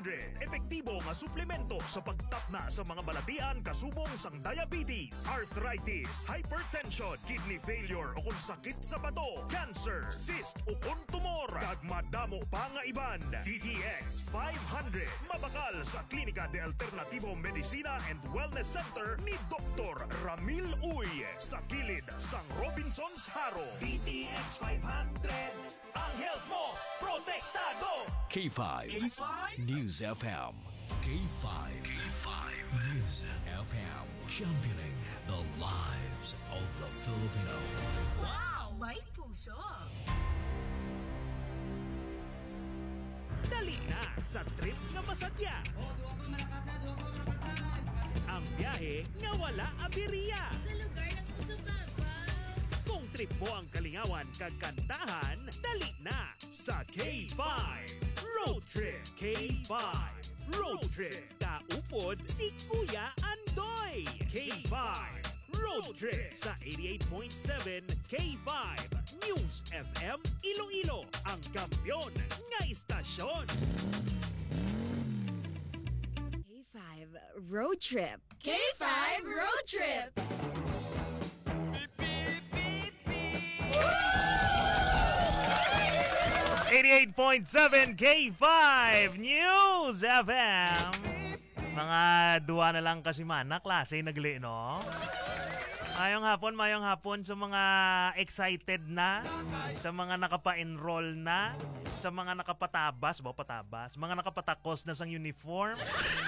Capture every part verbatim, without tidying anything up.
hundred. Epektibo nga suplemento sa pagtapna sa mga balatian kasubong sang diabetes, arthritis, hypertension, kidney failure o kung sakit sa bato, cancer, cyst o kung tumor. Kag madamo pa nga iban. D T X five hundred. Mabakal sa Klinika de Alternativo Medicina and Wellness Center ni Doktor Ramil Uy sa kilid sang Robinson's Haro. D T X five hundred. Ang health mo, protektado! K five. K five? News F M. K five. K five. News F M. Championing the lives of the Filipino. Wow! May puso! Dali na sa trip nga masadya. Ang biyahe nga wala abiriya. Sa lugar ng usubaba. Kung trip mo ang kalingawan kag kantahan, dali na sa K five Road Trip. K five Road Trip. Kaupod si Kuya Andoy. K five Road Trip sa eighty-eight point seven K five News F M Iloilo, ang kampyon nga istasyon. K five Road Trip. K five Road Trip! eighty-eight point seven K five News F M. Mga duwa na lang kasi man na klase nagli, no? Mayong hapon, mayong hapon sa mga excited na, sa mga nakapa-enroll na, sa mga nakapatabas, ba patabas, mga nakapatakos na sang uniform.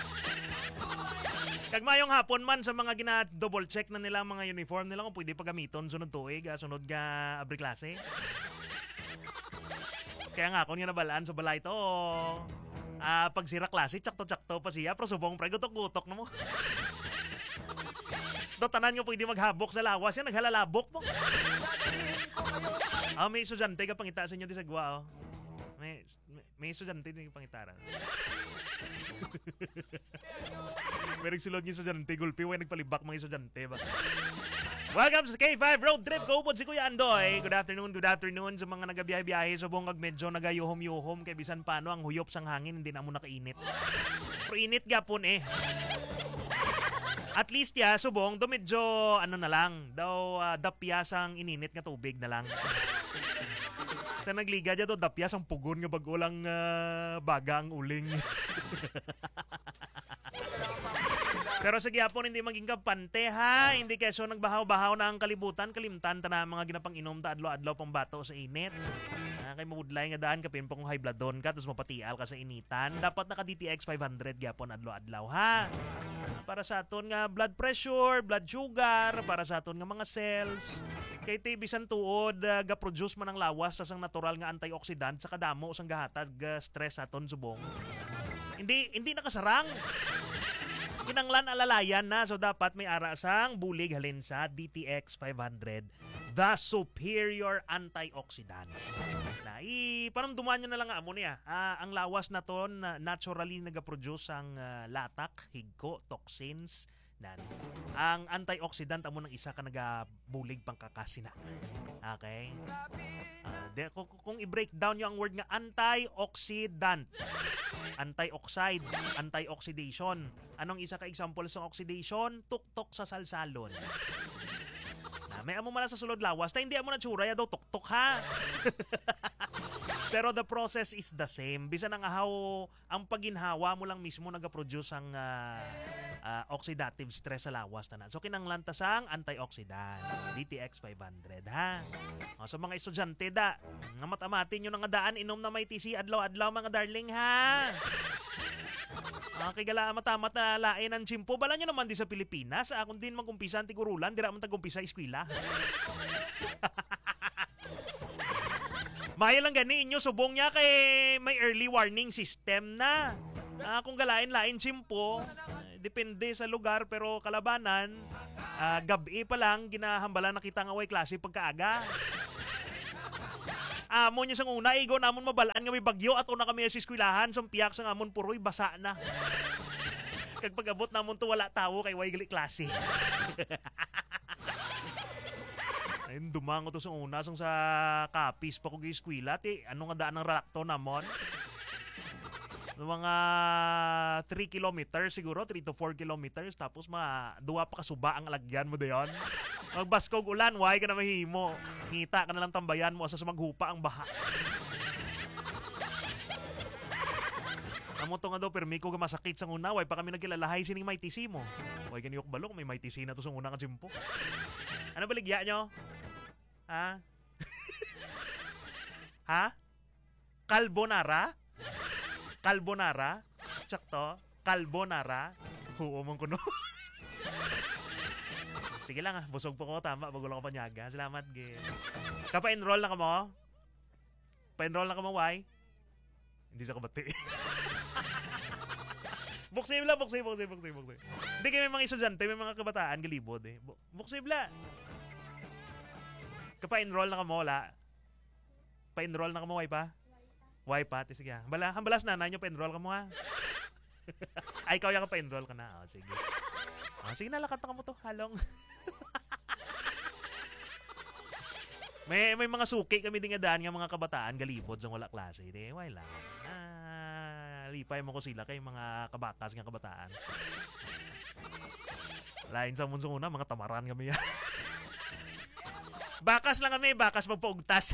Kag mayong hapon man sa mga gina-double check na nila mga uniform nila kung pwede pagamiton sunod tuig, sunod nga abri klase. Kaya nga ako nga nabalaan sa balay to. Ah, pag sira klase, tsakto-tsakto pa siya, pero subong pre, gutok-gutok na mo. Do tanan nyo pwede maghabok sa lawas yan, naghalalabok mo. Ah, may estudyante ka pangita sa inyo di sa gwa, oh. May, may, may estudyante din yung pangitara. Merong silod yung estudyante, gulpi, way nagpalibak mga estudyante ba? Welcome sa K five Road Trip. Kaupod si Kuya Andoy. Good afternoon, good afternoon sa mga nagabiyahe-biyahe sa buong kag medyo nagayuhom-yuhom kay bisan paano ang huyop sang hangin hindi na mo nakainit. Pero init gapon eh. At least ya, subong, do medyo ano na lang, daw uh, dapya sang ininit nga tubig na lang. Sa nagliga dya do, dapya sang pugon nga bagulang uh, bagang uling. Pero sa gyapon hindi maging kapante ha. Hindi keso nagbahaw-bahaw na ang kalibutan, kalimtan ta na mga ginapang-inom ta adlaw-adlaw pang bato sa init. Ah, kay mabudlay nga daan kapin pa kung high blood don ka tapos mapatial ka sa initan. Dapat naka D T X five hundred gyapon adlaw-adlaw ha. Para sa aton nga blood pressure, blood sugar, para sa aton nga mga cells. Kay ti bisan tuod uh, ga-produce man ang lawas sa sang natural nga antioxidant sa kadamo sang gahatag uh, stress aton subong. Hindi hindi nakasarang. Kinanglan alalayan na, so dapat may ara sang bulig halin sa D T X five hundred, the superior antioxidant. Na iparamduman nyo na lang nga amo niya. Ah, ang lawas na to na naturally nagaproduce ang uh, latak, higko, toxins, nan. Ang antioxidant amo ng isa ka nagabulig pang kakasina. Okay? Uh, de, kung, kung i-breakdown nyo ang word nga antioxidant, antioxide, antioxidation. Anong isa ka example sa oxidation? Tuktok sa salsalon. Na, may amo man sa sulod lawas, na hindi amo na tsura, ya daw tuktok ha. Pero the process is the same. Bisan ang ahaw, ang paginhawa mo lang mismo nag-produce ang uh, uh, oxidative stress sa lawas na. So kinanglantas ang antioxidant, D T X five hundred ha. O, sa mga estudyante da, nga matamatin nyo nga daan, inom na may T C adlaw-adlaw mga darling ha. Okay, gala matamat na lain ang chimpo. Bala nyo naman di sa Pilipinas. Akong din mag-umpisa ang tigurulan, di raman tag-umpisa eskwela. Mahal lang gani inyo, subong niya kay may early warning system na. Uh, kung galain-lain simpo, uh, depende sa lugar pero kalabanan, uh, gabi pa lang, ginahambala nakita nga way klase pagkaaga. Amo niya sang una, igo namon mabalaan nga may bagyo at una kami sa eskwelahan, sampiyak sang amon puroy, basa na. Kag pag-abot namon to wala tawo kay way gali klase. Ayun, dumango to sa una, sang sa kapis pa ko gi eskwela, ti ano nga daan ng rakto namon. mga three kilometers siguro, three to four kilometers, tapos ma duwa pa kasuba ang alagyan mo dayon. Magbaskog ulan, why ka na mahimo. Ngita ka na lang tambayan mo sa sumaghupa ang baha. Amo to nga daw, permi ko masakit sa una, why pa kami nagkilalahay sining may tisi mo. Why ganiyok balok, may may tisi na to sa una ka jimpo. Ano baligya nyo? Ha? Ha? Carbonara? Carbonara? Tsakto? Carbonara? Oo mong kuno. Sige lang ah, busog po ko, tama, bago lang ko panyaga. Salamat, Gil. Kapa-enroll na ka mo? Pa-enroll na ka mo, why? Hindi sa kabati. Buksibla, buksibla, buksibla, buksibla, buksibla. Hindi kayo may mga estudyante, may mga kabataan, galibod eh. Buksibla. Kapa-enroll na ka mo, wala? Pa-enroll na ka mo, why pa? Why pa? Sige ha. Hambala, hambalas na, nanyo pa-enroll ka mo ha. Ay, ikaw yung ka pa-enroll ka na. O, sige. O, sige na, lakat na ka mo to. Halong. may may mga suki kami din nga daan nga mga kabataan, galibod sa wala klase. Di, why lang. Ah, lipay mo ko sila kay mga kabakas nga kabataan. Lain sa munsong una, mga tamaran kami yan. Bakas lang kami, bakas magpaugtas.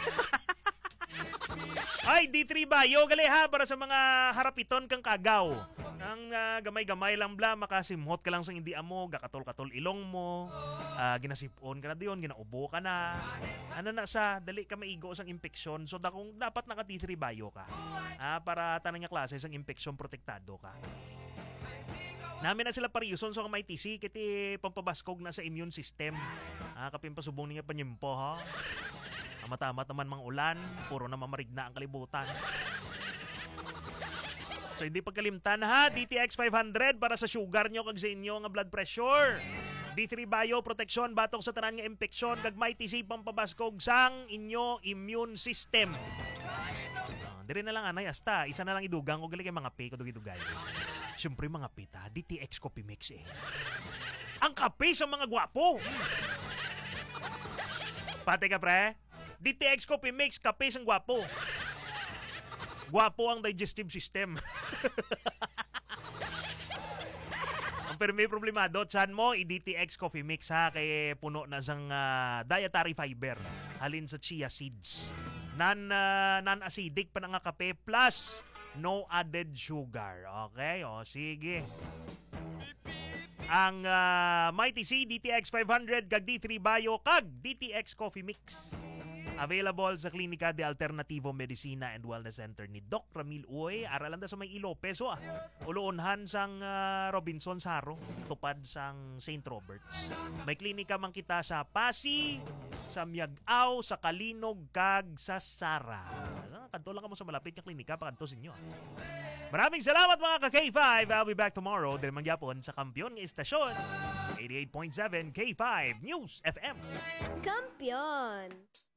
Ay, D three Bio, gali ha, para sa mga harapiton kang kagaw. Ang uh, gamay-gamay lang bla, makasimhot ka lang sa hindi amo, gakatol-katol ilong mo, uh, ginasipon ka na diyon, ginaubo ka na. Ano na sa, dali ka maigo sang impeksyon. So, dakong, dapat naka D three Bio ka. Ah, para tanang nga klase, sang impeksyon protektado ka. Namin na sila pariyuson so may T C, kiti pampabaskog na sa immune system. Ah, kapin pasubong niya panyimpo ha. Amatamat naman mang ulan, puro na mamarigna ang kalibutan. So hindi pagkalimtan ha, D T X five hundred para sa sugar nyo kag sa inyo nga blood pressure. D three Bio protection batong sa tanan nga impeksyon kag may T C pampabaskog sang inyo immune system. Uh, dire na lang anay hasta, isa na lang idugang og gali kay mga pe ko dugay-dugay. Siyempre mga pita, D T X Coffee Mix eh. Ang kape sa mga gwapo. Pate ka pre, D T X Coffee Mix, kape sang gwapo. Gwapo ang digestive system. Ang pero may problemado, tsan mo, i-D T X Coffee Mix ha, kay puno na sang uh, dietary fiber. Halin sa chia seeds. Non, uh, non-acidic pa na nga kape, plus no added sugar. Okay, o sige. Ang uh, Mighty C, D T X five hundred, kag D three Bio, kag D T X Coffee Mix. Available sa Klinika de Alternativo Medicina and Wellness Center ni Doc Ramil Uy. Aralan da sa may ilo. Peso ah. Uloonhan sang uh, Robinson Saro. Tupad sang Saint Roberts. May klinika man kita sa Pasi, sa Miagao, sa Kalinog, kag sa Sara. Kanto lang ka mo sa malapit ng klinika. Pakanto sa inyo ah. Maraming salamat mga ka-K five. I'll be back tomorrow. Dahil mangyapon sa Kampiyon ng Estasyon. eighty-eight point seven K five News F M. Kampiyon!